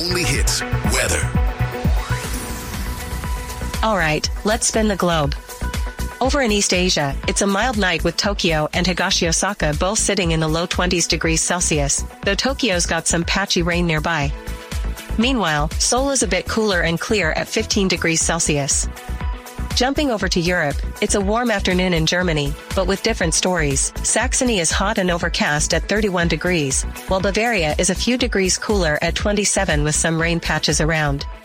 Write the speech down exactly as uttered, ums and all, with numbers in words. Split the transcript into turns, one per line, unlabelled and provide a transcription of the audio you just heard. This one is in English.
only hits, weather.
All right, let's spin the globe. Over in East Asia, it's a mild night with Tokyo and Higashi-Osaka both sitting in the low twenties degrees Celsius, though Tokyo's got some patchy rain nearby. Meanwhile, Seoul is a bit cooler and clear at fifteen degrees Celsius. Jumping over to Europe, it's a warm afternoon in Germany, but with different stories. Saxony is hot and overcast at thirty-one degrees, while Bavaria is a few degrees cooler at twenty-seven with some rain patches around.